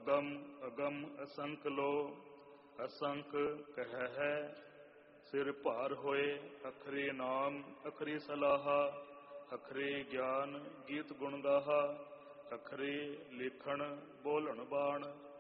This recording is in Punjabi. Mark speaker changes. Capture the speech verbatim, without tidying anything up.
Speaker 1: ਅਗਮ ਅਗਮ ਅਸੰਖ ਲੋ, ਅਸੰਖ ਕਹਿ ਹੈ ਸਿਰ ਭਾਰ ਹੋਏ। ਅਖਰੇ ਨਾਮ ਅਖਰੇ ਸਲਾਹਾ, ਅਖਰੇ ਗਿਆਨ ਗੀਤ ਗੁਣ ਗਾਹਾ। ਅਖਰੇ ਲੇਖਣ ਬੋਲਣ ਬਾਣ,